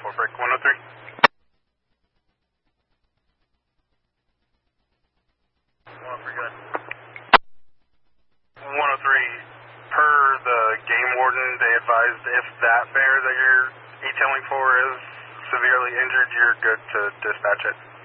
4 break 103. 103, good. 103, per the game warden, they advised if that bear that you're detailing for is severely injured, you're good to dispatch it.